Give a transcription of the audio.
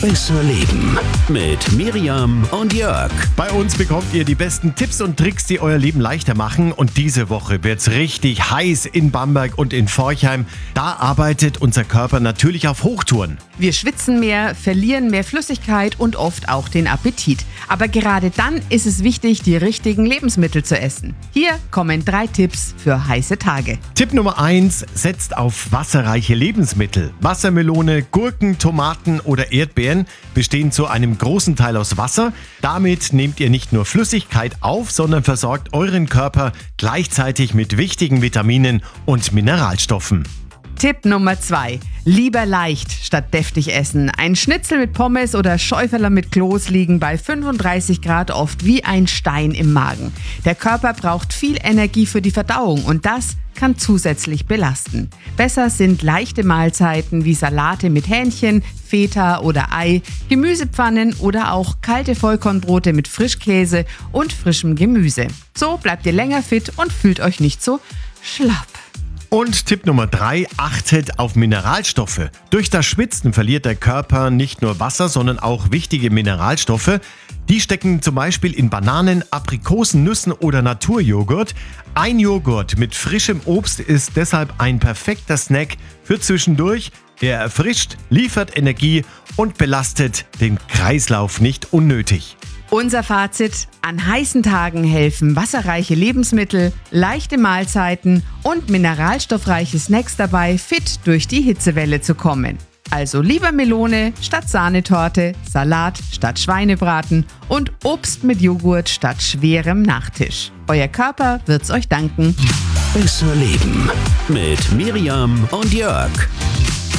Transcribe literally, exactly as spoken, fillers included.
Besser leben mit Miriam und Jörg. Bei uns bekommt ihr die besten Tipps und Tricks, die euer Leben leichter machen. Und diese Woche wird's richtig heiß in Bamberg und in Forchheim. Da arbeitet unser Körper natürlich auf Hochtouren. Wir schwitzen mehr, verlieren mehr Flüssigkeit und oft auch den Appetit. Aber gerade dann ist es wichtig, die richtigen Lebensmittel zu essen. Hier kommen drei Tipps für heiße Tage. Tipp Nummer eins: Setzt auf wasserreiche Lebensmittel. Wassermelone, Gurken, Tomaten oder Erdbeeren bestehen zu einem großen Teil aus Wasser. Damit nehmt ihr nicht nur Flüssigkeit auf, sondern versorgt euren Körper gleichzeitig mit wichtigen Vitaminen und Mineralstoffen. Tipp Nummer zwei. Lieber leicht statt deftig essen. Ein Schnitzel mit Pommes oder Schäuferler mit Kloß liegen bei fünfunddreißig Grad oft wie ein Stein im Magen. Der Körper braucht viel Energie für die Verdauung und das kann zusätzlich belasten. Besser sind leichte Mahlzeiten wie Salate mit Hähnchen, Feta oder Ei, Gemüsepfannen oder auch kalte Vollkornbrote mit Frischkäse und frischem Gemüse. So bleibt ihr länger fit und fühlt euch nicht so schlapp. Und Tipp Nummer drei: Achtet auf Mineralstoffe. Durch das Schwitzen verliert der Körper nicht nur Wasser, sondern auch wichtige Mineralstoffe. Die stecken zum Beispiel in Bananen, Aprikosen, Nüssen oder Naturjoghurt. Ein Joghurt mit frischem Obst ist deshalb ein perfekter Snack für zwischendurch. Er erfrischt, liefert Energie und belastet den Kreislauf nicht unnötig. Unser Fazit: An heißen Tagen helfen wasserreiche Lebensmittel, leichte Mahlzeiten und mineralstoffreiche Snacks dabei, fit durch die Hitzewelle zu kommen. Also lieber Melone statt Sahnetorte, Salat statt Schweinebraten und Obst mit Joghurt statt schwerem Nachtisch. Euer Körper wird's euch danken. Besser leben mit Miriam und Jörg.